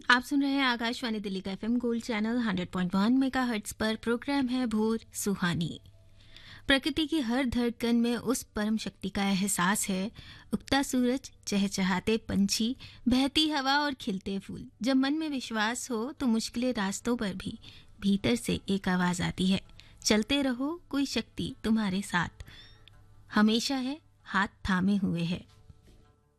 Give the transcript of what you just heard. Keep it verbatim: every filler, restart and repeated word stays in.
आप सुन रहे हैं आकाशवाणी दिल्ली का FM gold channel hundred point one megahertz पर। प्रोग्राम है भोर सुहानी। प्रकृति की हर धड़कन में उस परम शक्ति का एहसास है। उगता सूरज, चहचहाते पंछी, बहती हवा और खिलते फूल। जब मन में विश्वास हो तो मुश्किल रास्तों पर भी भीतर से एक आवाज आती है, चलते रहो, कोई शक्ति तुम्हारे साथ हमेशा है, हाथ थामे हुए है।